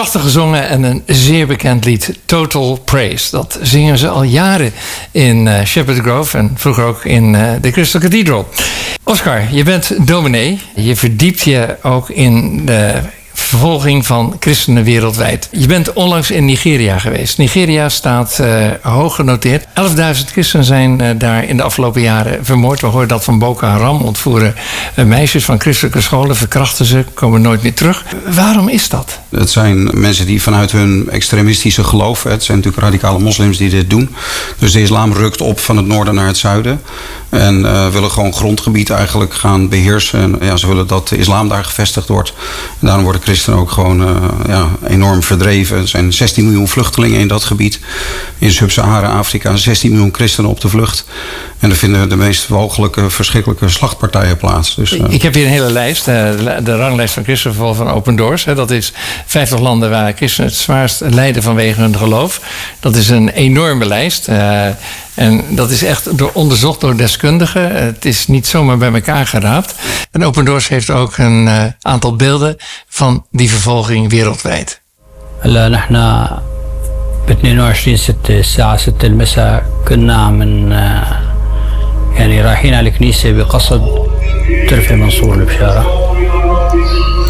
Prachtig gezongen en een zeer bekend lied, Total Praise. Dat zingen ze al jaren in Shepherd Grove en vroeger ook in de Crystal Cathedral. Oscar, je bent dominee. Je verdiept je ook in de vervolging van christenen wereldwijd. Je bent onlangs in Nigeria geweest. Nigeria staat hoog genoteerd. 11.000 christenen zijn daar in de afgelopen jaren vermoord. We horen dat van Boko Haram. Ontvoeren meisjes van christelijke scholen, verkrachten ze, komen nooit meer terug. Waarom is dat? Het zijn mensen die vanuit hun extremistische geloof... het zijn natuurlijk radicale moslims die dit doen. Dus de islam rukt op van het noorden naar het zuiden. En willen gewoon grondgebied eigenlijk gaan beheersen. En ze willen dat de islam daar gevestigd wordt. En daarom worden christenen ook gewoon enorm verdreven. Er zijn 16 miljoen vluchtelingen in dat gebied. In Sub-Sahara-Afrika 16 miljoen christenen op de vlucht. En er vinden de meest walgelijke, verschrikkelijke slachtpartijen plaats. Dus, Ik heb hier een hele lijst. De ranglijst van christenvervolg van Open Doors. Dat is 50 landen waar christenen het zwaarst lijden vanwege hun geloof. Dat is een enorme lijst. En dat is echt onderzocht door deskundigen. Het is niet zomaar bij elkaar geraapt. En Open Doors heeft ook een aantal beelden van die vervolging wereldwijd. نحن ب 22/6 الساعة 6 المساء كنا من يعني رايحين على الكنيسة بقصد ترفع منصور البشارة.